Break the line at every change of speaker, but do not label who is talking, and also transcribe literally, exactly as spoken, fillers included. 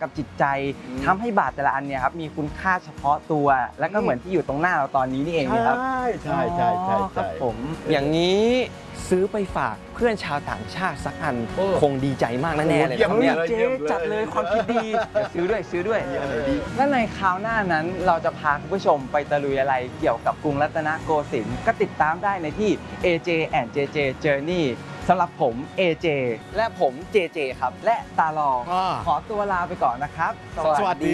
กับจิตใจทำให้บาทแต่ละอันเนี่ยครับมีคุณค่าเฉพาะตัวและก็เหมือนที่อยู่ตรงหน้าเราตอนนี้นี่เองนะครับ
ใช่ใช่ใช่ใช่
ครับผมอย่างนี้ซื้อไปฝากเพื่อนชาวต่างชาติสักอันคงดีใจมากแน่ๆเลยครับเนี่ยเจ๊จัดเลยความคิดดีซื้อด้วยซื้อด้วยและในคราวหน้านั้นเราจะพาคุณผู้ชมไปตะลุยอะไรเกี่ยวกับกรุงรัตนโกสินทร์ก็ติดตามได้ในที่ เอ เจ แอนด์ เจ เจ Journey สำหรับผม เอ เจ และผม เจ เจ ครับและตาลอขอตัวลาไปก่อนนะครับ
สวัสดี